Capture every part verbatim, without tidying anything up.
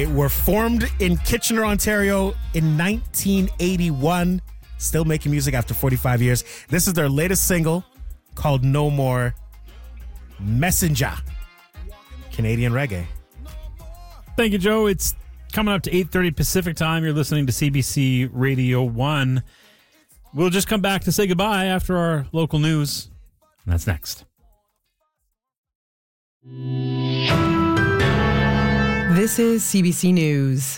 They were formed in Kitchener, Ontario in nineteen eighty-one. Still making music after forty-five years. This is their latest single called No More Messenger. Canadian reggae. Thank you, Joe. It's coming up to eight thirty Pacific time. You're listening to C B C Radio one. We'll just come back to say goodbye after our local news. And that's next. This is C B C News.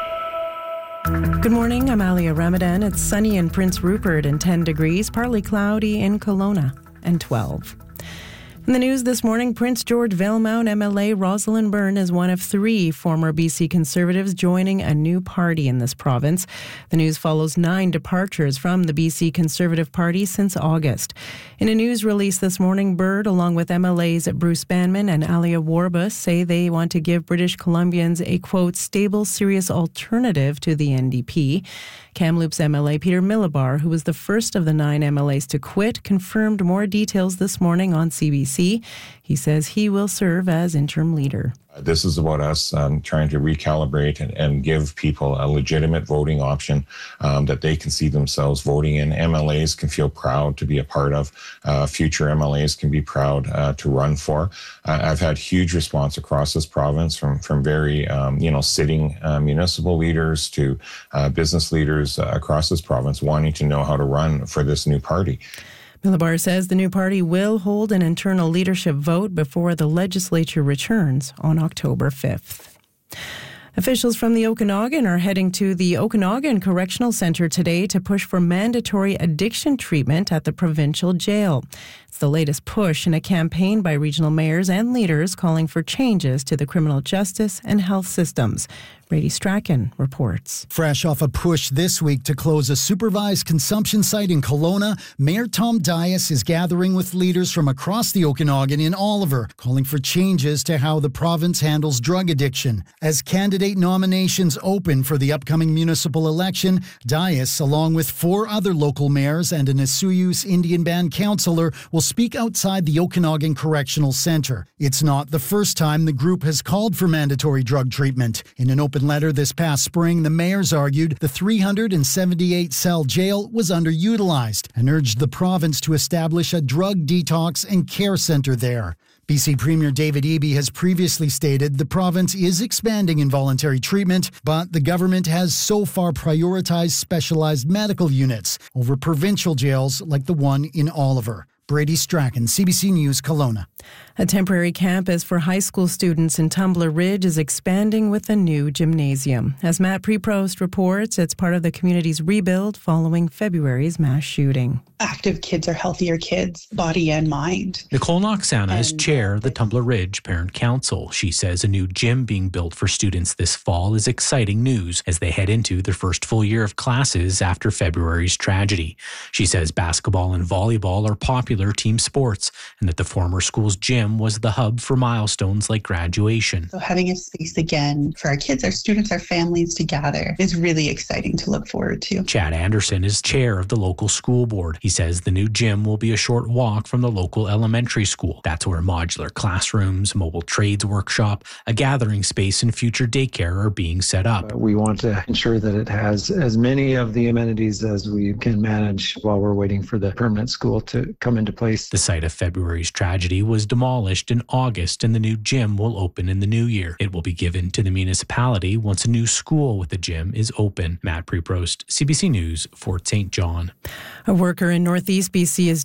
Good morning, I'm Alia Ramadan. It's sunny in Prince Rupert and ten degrees, partly cloudy in Kelowna and twelve. In the news this morning, Prince George Valemount M L A Rosalind Byrne is one of three former B C Conservatives joining a new party in this province. The news follows nine departures from the B C Conservative Party since August. In a news release this morning, Byrne, along with M L As Bruce Banman and Alia Warbus, say they want to give British Columbians a, quote, stable, serious alternative to the N D P. Kamloops M L A Peter Millibar, who was the first of the nine M L As to quit, confirmed more details this morning on C B C. He says he will serve as interim leader. This is about us um, trying to recalibrate and, and give people a legitimate voting option um, that they can see themselves voting in. M L As can feel proud to be a part of. Uh, future M L As can be proud uh, to run for. Uh, I've had huge response across this province from from very um, you know sitting uh, municipal leaders to uh, business leaders uh, across this province wanting to know how to run for this new party. Millibar says the new party will hold an internal leadership vote before the legislature returns on October fifth. Officials from the Okanagan are heading to the Okanagan Correctional Centre today to push for mandatory addiction treatment at the provincial jail. It's the latest push in a campaign by regional mayors and leaders calling for changes to the criminal justice and health systems. Brady Strachan reports. Fresh off a push this week to close a supervised consumption site in Kelowna, Mayor Tom Dias is gathering with leaders from across the Okanagan in Oliver, calling for changes to how the province handles drug addiction. As candidate nominations open for the upcoming municipal election, Dias, along with four other local mayors and an Isuyus Indian Band councillor, will speak outside the Okanagan Correctional Centre. It's not the first time the group has called for mandatory drug treatment. In an open letter this past spring, the mayors argued the three hundred seventy-eight cell jail was underutilized and urged the province to establish a drug detox and care centre there. B C Premier David Eby has previously stated the province is expanding involuntary treatment, but the government has so far prioritized specialized medical units over provincial jails like the one in Oliver. Brady Strachan, C B C News, Kelowna. A temporary campus for high school students in Tumbler Ridge is expanding with a new gymnasium. As Matt Preprost reports, it's part of the community's rebuild following February's mass shooting. Active kids are healthier kids, body and mind. Nicole Noxana is chair of the Tumbler Ridge Parent Council. She says a new gym being built for students this fall is exciting news as they head into their first full year of classes after February's tragedy. She says basketball and volleyball are popular team sports and that the former school's gym was the hub for milestones like graduation. So having a space again for our kids, our students, our families to gather is really exciting to look forward to. Chad Anderson is chair of the local school board. He says the new gym will be a short walk from the local elementary school. That's where modular classrooms, mobile trades workshop, a gathering space, and future daycare are being set up. Uh, we want to ensure that it has as many of the amenities as we can manage while we're waiting for the permanent school to come into place. The site of February's tragedy was demolished in August, and the new gym will open in the new year. It will be given to the municipality once a new school with a gym is open. Matt Preprost, C B C News, Fort Saint John. A worker in Northeast B C is